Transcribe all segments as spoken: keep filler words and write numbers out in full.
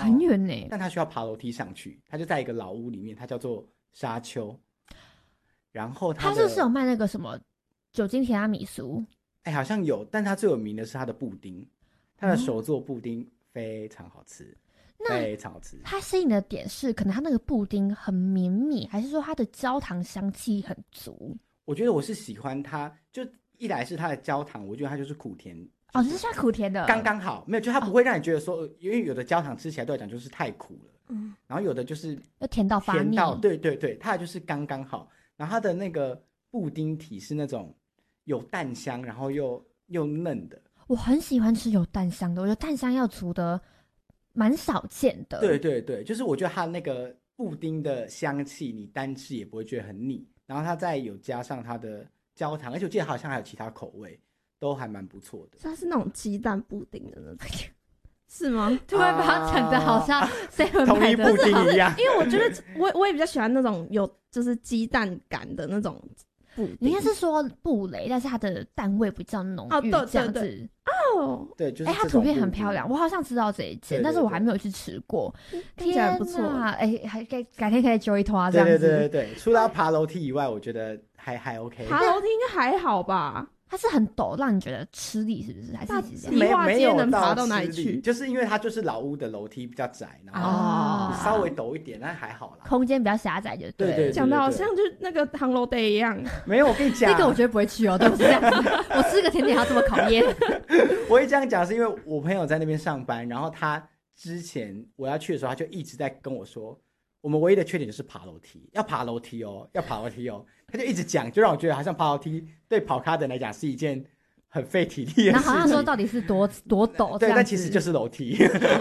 很远呢， 但它需要爬楼梯上去。它就在一个老屋里面，它叫做沙丘。然后它它是不是有卖那个什么酒精提拉米苏？ 哎，好像有，但它最有名的是它的布丁，它的手做布丁非常好吃。嗯非常好吃。 它吸引的点是，可能它那个布丁很绵密，还是说它的焦糖香气很足？ 我觉得我是喜欢它，就一来是它的焦糖，我觉得它就是苦甜。 哦，你是喜欢苦甜的， 刚刚好，没有，就它不会让你觉得说，哦、因为有的焦糖吃起来对我来讲就是太苦了，嗯，然后有的就是要甜到发腻， 甜到，对对对，它的就是刚刚好。然后它的那个布丁体是那种有蛋香，然后又又嫩的。 我很喜欢吃有蛋香的，我觉得蛋香要足的。蛮少见的， 对对对，就是我觉得它那个布丁的香气，你单吃也不会觉得很腻，然后它再有加上它的焦糖，而且我记得好像还有其他口味，都还蛮不错的。 它是那种鸡蛋布丁的那种，是吗？ 突然把它讲的好像 seven 同一布丁一样， 因为我觉得我我也比较喜欢那种有就是鸡蛋感的那种布丁。 你应该是说布雷，但是它的蛋味比较浓郁，哦、这样子。 对对对哦， 对，就是哎、欸，它图片很漂亮，我好像知道这一间，但是我还没有去吃过。 听起来不错， 哎、欸，还改改天可以揪一拖这样子。 对对对对对，除了要爬楼梯以外，我觉得还还 OK。 爬楼梯应该还好吧？ 它是很陡，让你觉得吃力是不是？还是梨花街能爬到哪里去？ 就是因为它就是老屋的楼梯比较窄，然后稍微陡一点，但还好啦， 空间比较狭窄就对。 对对， 讲的好像就那个航楼 day 一样。 没有，我跟你讲， 这个我绝对不会去哦，对不对？我吃个甜点要这么考验。 我会这样讲是因为我朋友在那边上班，然后他之前我要去的时候，他就一直在跟我说，我们唯一的缺点就是爬楼梯，要爬楼梯哦，要爬楼梯哦。他就一直讲，就让我觉得好像爬楼梯对跑咖的人来讲是一件很费体力的事情。 然后好像说到底是多多陡， 对，但其实就是楼梯。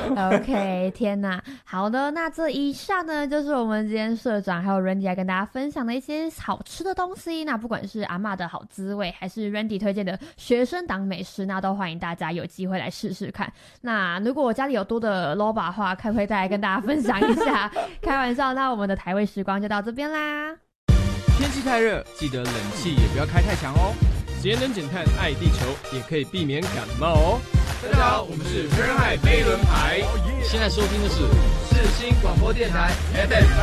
OK， 天哪，好的，那这以上呢就是我们今天社长还有 Randy 来跟大家分享的一些好吃的东西。那不管是阿嬷的好滋味，还是 Randy 推荐的学生党美食，那都欢迎大家有机会来试试看。那如果我家里有多的 loba 的话，可不可以再来跟大家分享一下？开玩笑，那我们的台味时光就到这边啦。 天气太热，记得冷气也不要开太强哦。节能减碳爱地球，也可以避免感冒哦。大家好，我们是飞轮海飞轮牌，现在收听的是世新广播电台 F M